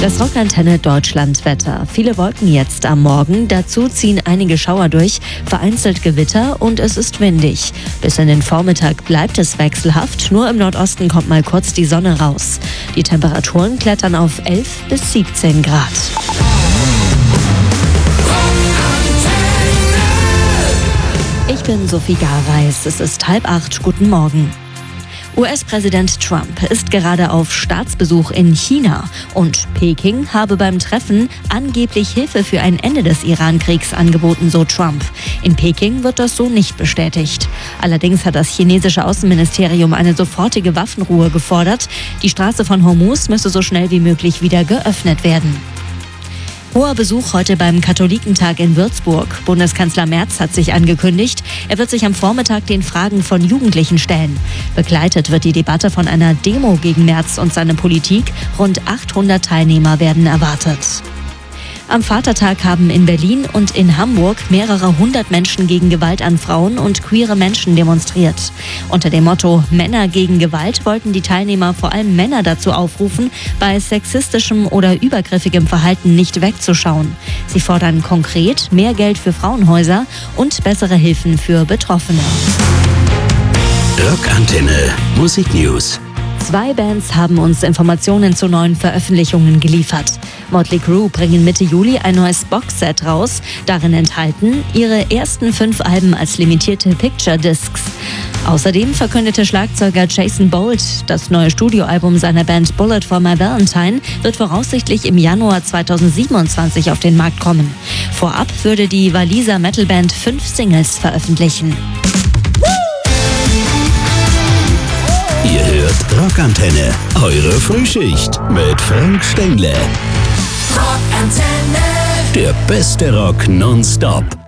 Das Rockantenne Deutschlandwetter. Viele Wolken jetzt am Morgen. Dazu ziehen einige Schauer durch, vereinzelt Gewitter und es ist windig. Bis in den Vormittag bleibt es wechselhaft. Nur im Nordosten kommt mal kurz die Sonne raus. Die Temperaturen klettern auf 11 bis 17 Grad. Ich bin Sophie Garweis. Es ist 7:30. Guten Morgen. US-Präsident Trump ist gerade auf Staatsbesuch in China und Peking habe beim Treffen angeblich Hilfe für ein Ende des Iran-Kriegs angeboten, so Trump. In Peking wird das so nicht bestätigt. Allerdings hat das chinesische Außenministerium eine sofortige Waffenruhe gefordert. Die Straße von Hormuz müsse so schnell wie möglich wieder geöffnet werden. Hoher Besuch heute beim Katholikentag in Würzburg. Bundeskanzler Merz hat sich angekündigt, er wird sich am Vormittag den Fragen von Jugendlichen stellen. Begleitet wird die Debatte von einer Demo gegen Merz und seine Politik. Rund 800 Teilnehmer werden erwartet. Am Vatertag haben in Berlin und in Hamburg mehrere hundert Menschen gegen Gewalt an Frauen und queere Menschen demonstriert. Unter dem Motto Männer gegen Gewalt wollten die Teilnehmer vor allem Männer dazu aufrufen, bei sexistischem oder übergriffigem Verhalten nicht wegzuschauen. Sie fordern konkret mehr Geld für Frauenhäuser und bessere Hilfen für Betroffene. Rockantenne Musiknews. 2 Bands haben uns Informationen zu neuen Veröffentlichungen geliefert. Motley Crue bringen Mitte Juli ein neues Boxset raus. Darin enthalten ihre ersten 5 Alben als limitierte Picture Discs. Außerdem verkündete Schlagzeuger Jason Bolt, das neue Studioalbum seiner Band Bullet for My Valentine wird voraussichtlich im Januar 2027 auf den Markt kommen. Vorab würde die Waliser Metalband 5 Singles veröffentlichen. Ihr hört Rockantenne, eure Frühschicht mit Frank Stengler. Rockantenne. Der beste Rock nonstop.